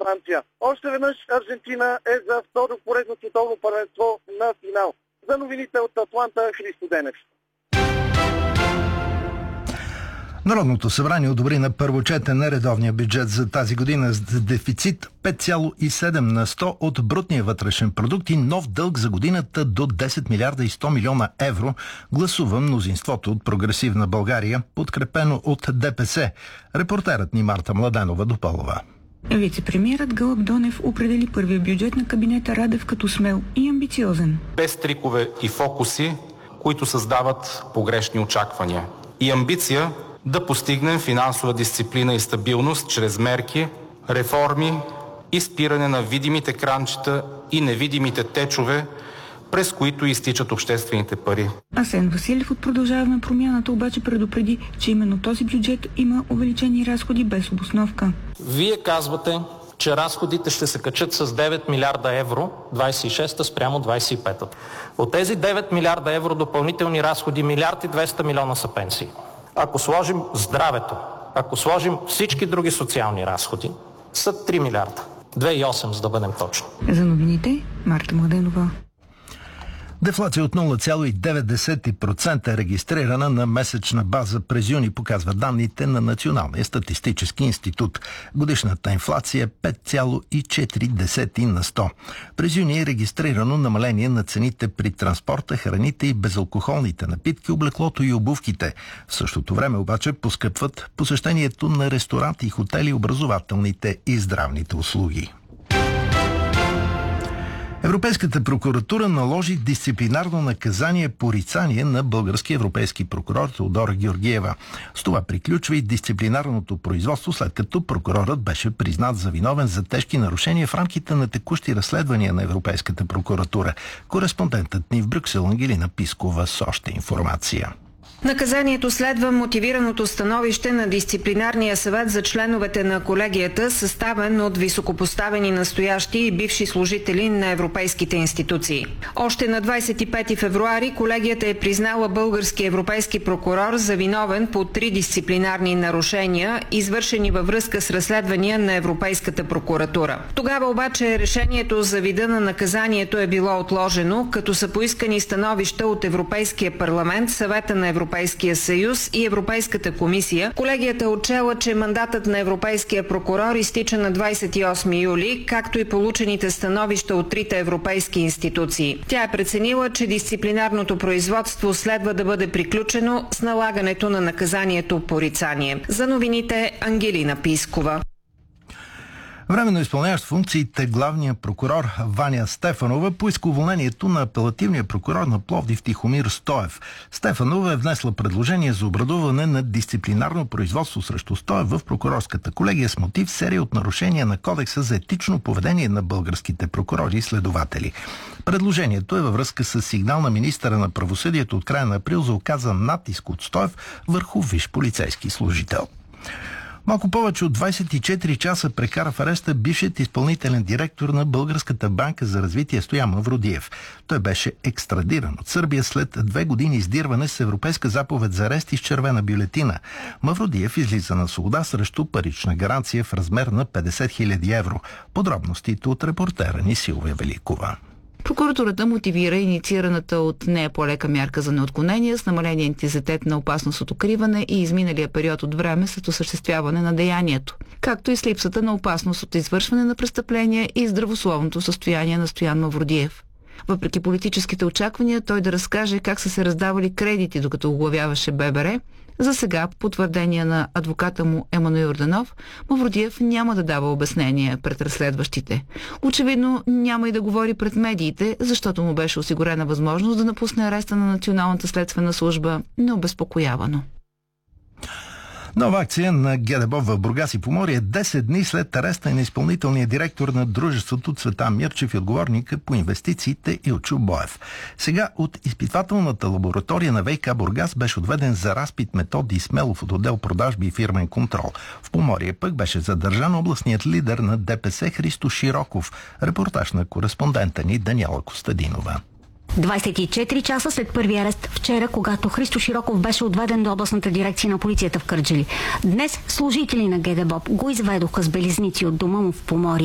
Франция. Още веднъж Аржентина е за второ поредно световно първенство на финал. За новините от Атланта, Христо Денев. Народното събрание одобри на първо четене редовния бюджет за тази година с дефицит 5,7 на 100 от брутния вътрешен продукт и нов дълг за годината до 10 милиарда и 100 милиона евро, гласува мнозинството от Прогресивна България, подкрепено от ДПС. Репортерът ни Марта Младенова допълва. Вице-премиерът Гълъб Донев определи първия бюджет на кабинета Радев като смел и амбициозен. Без трикове и фокуси, които създават погрешни очаквания. И амбиция да постигнем финансова дисциплина и стабилност чрез мерки, реформи и спиране на видимите кранчета и невидимите течове, през които изтичат обществените пари. Асен Василев от Продължаваме промяната обаче предупреди, че именно този бюджет има увеличени разходи без обосновка. Вие казвате, че разходите ще се качат с 9 милиарда евро 26-та спрямо 25-та. От тези 9 милиарда евро допълнителни разходи, милиард и 200 милиона са пенсии. Ако сложим здравето, ако сложим всички други социални разходи, са 3 милиарда. 2,8 за да бъдем точни. За новините, Марта Младенова. Дефлация от 0,9% е регистрирана на месечна база през юни, показва данните на Националния статистически институт. Годишната инфлация е 5,4 на 100. През юни е регистрирано намаление на цените при транспорта, храните и безалкохолните напитки, облеклото и обувките. В същото време обаче поскъпват посещението на ресторанти, хотели, образователните и здравните услуги. Европейската прокуратура наложи дисциплинарно наказание порицание на български европейски прокурор Теодора Георгиева. С това приключва и дисциплинарното производство, след като прокурорът беше признат за виновен за тежки нарушения в рамките на текущи разследвания на Европейската прокуратура. Кореспондентът ни в Брюксел Ангелина Пискова с още информация. Наказанието следва мотивираното становище на Дисциплинарния съвет за членовете на колегията, съставен от високопоставени настоящи и бивши служители на европейските институции. Още на 25 февруари колегията е признала български европейски прокурор за виновен по 3 дисциплинарни нарушения, извършени във връзка с разследвания на Европейската прокуратура. Тогава обаче решението за вида на наказанието е било отложено, като са поискани становища от Европейския парламент, Съвета на Европейския съюз и Европейската комисия. Колегията е отчела, че мандатът на европейския прокурор изтича на 28 юли, както и получените становища от 3 европейски институции. Тя е преценила, че дисциплинарното производство следва да бъде приключено с налагането на наказанието порицание. За новините Ангелина Пискова. Временно изпълняващ функциите главния прокурор Ваня Стефанова поиска уволнението на апелативния прокурор на Пловдив Тихомир Стоев. Стефанова е внесла предложение за образуване на дисциплинарно производство срещу Стоев в прокурорската колегия с мотив серия от нарушения на Кодекса за етично поведение на българските прокурори и следователи. Предложението е във връзка с сигнал на министъра на правосъдието от края на април за оказан натиск от Стоев върху висш полицейски служител. Малко повече от 24 часа прекара в ареста бившият изпълнителен директор на Българската банка за развитие Стоян Мавродиев. Той беше екстрадиран от Сърбия след 2 години издирване с европейска заповед за арест и с червена бюлетина. Мавродиев излиза на свобода срещу парична гаранция в размер на 50 000 евро. Подробностите от репортера ни Силвия Великова. Прокуратурата мотивира инициираната от нея по-лека мярка за неотклонение с намаление интензитет на опасност от укриване и изминалия период от време след осъществяване на деянието, както и с липсата на опасност от извършване на престъпления и здравословното състояние на Стоян Мавродиев. Въпреки политическите очаквания той да разкаже как са се раздавали кредити, докато оглавяваше ББР, за сега, по твърдение на адвоката му Емануил Йорданов, Мавродиев няма да дава обяснение пред разследващите. Очевидно няма и да говори пред медиите, защото му беше осигурена възможност да напусне ареста на Националната следствена служба необезпокоявано. Нова акция на ГДБОП в Бургас и Поморие 10 дни след ареста на изпълнителния директор на дружеството Цветан Мирчев и отговорника по инвестициите Илчо Боев. Сега от изпитвателната лаборатория на ВиК Бургас беше отведен за разпит Методи Смелов от отдел продажби и фирмен контрол. В Поморие пък беше задържан областният лидер на ДПС Христо Широков. Репортаж на кореспондента ни Даниела Костадинова. 24 часа след първи арест вчера, когато Христо Широков беше отведен до областната дирекция на полицията в Кърджали. Днес служители на ГДБОП го изведоха с белезници от дома му в Поморие.